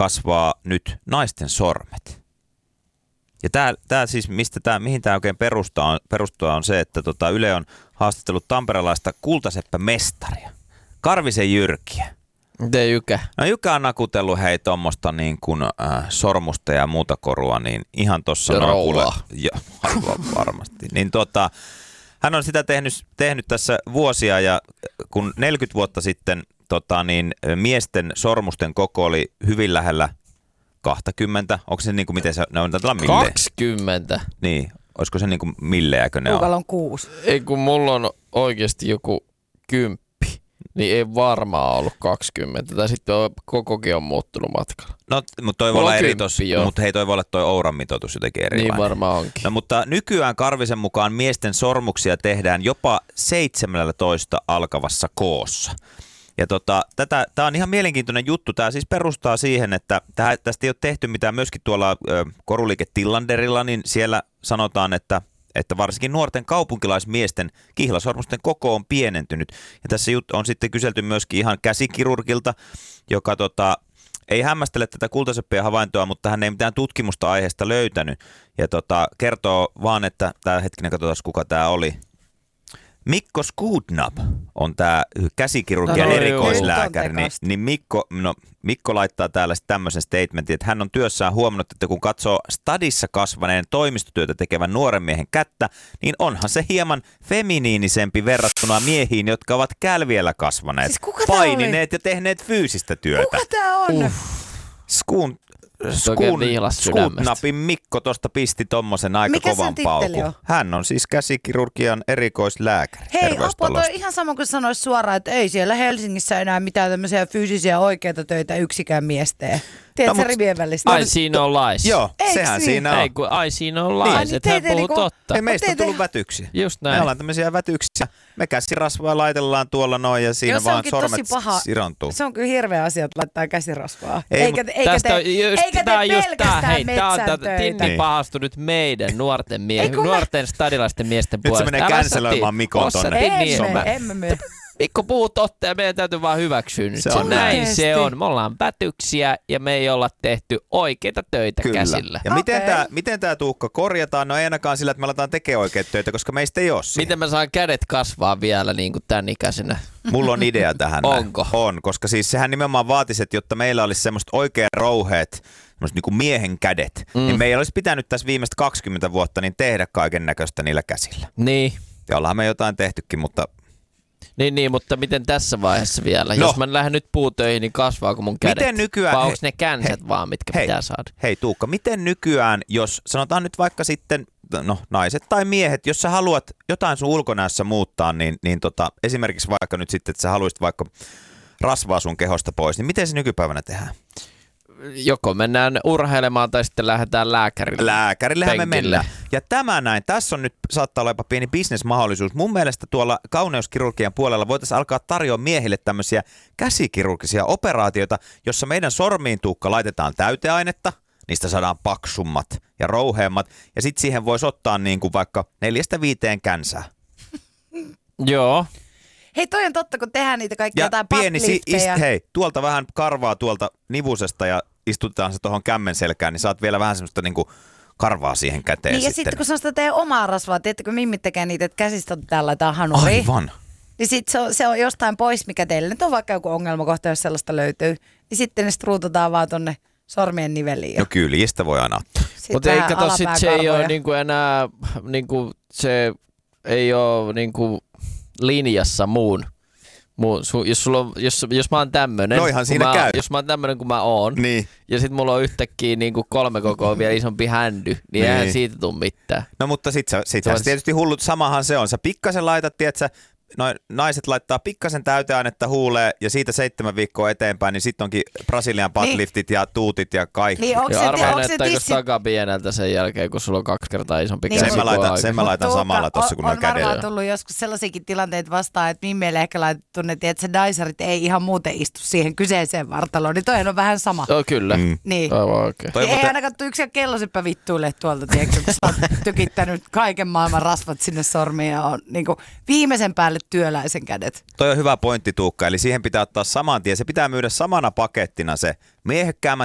kasvaa nyt naisten sormet. Ja tää siis, mihin tämä oikein perustuu on se, että Yle on haastatellut tamperelaista kultaseppä-mestaria, Karvisen Jyrkiä. Miten Jykä? No Jykä on nakutellut tuommoista niin kuin sormusta ja muuta korua, niin ihan tossa aivan varmasti. Niin hän on sitä tehnyt tässä vuosia ja kun 40 vuotta sitten miesten sormusten koko oli hyvin lähellä 20. Onko se niin kuin miten ne on tällä millejä? 20? Niin, olisiko se niin kuin millejäkö ne Kuukalla on? on 6. Ei kun mulla on oikeasti joku 10, niin ei varmaan ollut 20. Tai sitten kokokin on muuttunut matkalla. No, mutta toi voi olla eri mutta hei, toi voi olla toi Ouran mitoitus jotenkin erilainen. Niin varmaan onkin. No, mutta nykyään Karvisen mukaan miesten sormuksia tehdään jopa 17 alkavassa koossa. Ja tää on ihan mielenkiintoinen juttu. Tää siis perustaa siihen, että tästä ei ole tehty mitään myöskin tuolla koruliike Tillanderilla, niin siellä sanotaan, että varsinkin nuorten kaupunkilaismiesten kihlasormusten koko on pienentynyt. Ja tässä on sitten kyselty myöskin ihan käsikirurgilta, joka ei hämmästele tätä kultaseppien havaintoa, mutta hän ei mitään tutkimusta aiheesta löytänyt. Ja kertoo vaan, että hetkinen, katsotaan kuka tämä oli. Mikko Skudnab on tämä käsikirurgian erikoislääkäri, niin Mikko laittaa täällä tämmöisen statementin, että hän on työssään huomannut, että kun katsoo stadissa kasvaneen toimistotyötä tekevän nuoren miehen kättä, niin onhan se hieman feminiinisempi verrattuna miehiin, jotka ovat kälviellä kasvaneet, siis painineet ja tehneet fyysistä työtä. Kuka tää on? Skudnapin Mikko tosta pisti tommosen aika kovan paukun. Hän on siis käsikirurgian erikoislääkäri. Hei, Apo, toi ihan sama kuin sanoisi suoraan, että ei siellä Helsingissä enää mitään tämmöisiä fyysisiä oikeita töitä yksikään mies tee. Tiedätkö rivien välistä? Ai siinä on lais. Joo, sehän siinä on. Ei, ai siinä on lais, että hän puhuu totta. Ei meistä on tullut vätyksiä. Just näin. Me ollaan tämmöisiä vätyksiä. Me käsirasvaa laitellaan tuolla noin ja siinä vaan sormet sirantuu. Se on kyllä hirveä asia, että laittaa käsirasvaa. Eikä tee pelkästään metsän töitä. Titti pahastui nyt meidän nuorten stadilaisten miesten puolesta. Nyt se menee canceloimaan Mikon tonne. Emme myy. Mikko puhuu totta ja meidän täytyy vaan hyväksyä nyt. Näin se on. Me ollaan vätyksiä ja me ei olla tehty oikeita töitä käsillä. Ja miten tää Tuukka korjataan? No ei ainakaan sillä, että me aletaan tekemään oikeita töitä, koska meistä ei ole siihen. Miten mä saan kädet kasvaa vielä niin kuin tän ikäisenä? Mulla on idea tähän. Onko? On, koska siis sehän nimenomaan vaatisi, että jotta meillä olisi semmoista oikein rouheet, semmoista niinku miehen kädet, niin meidän olisi pitänyt tässä viimeistä 20 vuotta niin tehdä kaiken näköistä niillä käsillä. Niin. Ja ollaan me jotain tehtykin, mutta... Niin, mutta miten tässä vaiheessa vielä? No. Jos mä lähden nyt puutöihin, niin kasvaako mun kädet? Miten nykyään... Vai onko ne känsät vaan, mitkä pitää saada? Hei Tuukka, miten nykyään, jos sanotaan nyt vaikka sitten, naiset tai miehet, jos sä haluat jotain sun ulkonäössä muuttaa, niin esimerkiksi vaikka nyt sitten, että sä haluaisit vaikka rasvaa sun kehosta pois, niin miten se nykypäivänä tehdään? Joko mennään urheilemaan tai sitten lähdetään lääkärille. Lääkärillehän me mennään. Ja tässä on nyt, saattaa olla jopa pieni bisnesmahdollisuus. Mun mielestä tuolla kauneuskirurgian puolella voitaisiin alkaa tarjoa miehille tämmöisiä käsikirurgisia operaatioita, jossa meidän sormiin, Tuukka, laitetaan täyteainetta, niistä saadaan paksummat ja rouheammat, ja sitten siihen voisi ottaa niin kuin vaikka 4-5 känsää. Joo. Hei, toi on totta, kun tehdään niitä kaikkia jotain buttliftejä. Hei, tuolta vähän karvaa tuolta nivusesta ja istutetaan se tuohon kämmen selkään, niin saat vielä vähän semmoista niinku karvaa siihen käteen. Niin ja sitten kun sanotaan teidän omaa rasvaa, tiedättekö mimmit tekee niitä, että käsistä täällä laitetaan hanuri. Aivan. Niin sitten se on jostain pois, mikä teille nyt on vaikka joku ongelmakohta, jos sellaista löytyy. Niin sitten ne struututaan vaan tonne sormien niveliin. No kyljistä voi aina ottaa. Mutta ei kato, sit se ei ole niinku enää, niinku, se ei ole niinku linjassa muun. Jos mä oon tämmönen, no ihan siinä käy. Jos mä oon tämmönen kuin mä oon, niin. Ja sit mulla on yhtäkkiä niinku 3 kokoa vielä isompi händy, niin eihän siitä tule mitään. No mutta sit tietysti hullut, samahan se on. Sä pikkasen laitat, tietsä, naiset laittaa pikkasen täyteainetta huuleen ja siitä 7 viikkoa eteenpäin, niin sitten onkin Brasilian butt-liftit ja tuutit ja kaikki. Niin, ja arvaan, näyttääkö takapieneltä sen jälkeen, kun sulla on 2 kertaa isompi käsi. Sen mä laitan samalla tossa, kun on kädellä. On varmaan tullut joskus sellaisiakin tilanteita vastaan, että mimmeille ehkä laitettu ne, että Dysarit ei ihan muuten istu siihen kyseiseen vartaloon, niin toihan on vähän sama. Joo, kyllä. Niin. Okay. Ei ainakaan yksi kelloseppä vittuille tuolta, tiedätkö, kun sä oot tykittänyt kaiken maailman rasvat sinne sormiin ja on niin kuin viimeisen päälle työläisen kädet. Toi on hyvä pointti, Tuukka, eli siihen pitää ottaa saman tien. Se pitää myydä samana pakettina se miehekkäämmät